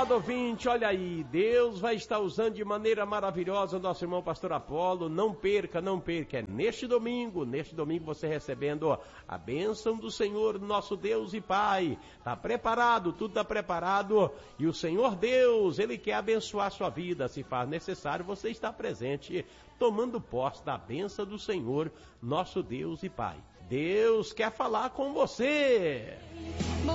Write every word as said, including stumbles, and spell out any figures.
amado ouvinte, olha aí, Deus vai estar usando de maneira maravilhosa o nosso irmão pastor Apolo. Não perca, não perca, é neste domingo, neste domingo você recebendo a bênção do Senhor, nosso Deus e Pai. Tá preparado, tudo tá preparado, e o Senhor Deus, Ele quer abençoar a sua vida. Se faz necessário, você está presente, tomando posse da bênção do Senhor, nosso Deus e Pai. Deus quer falar com você.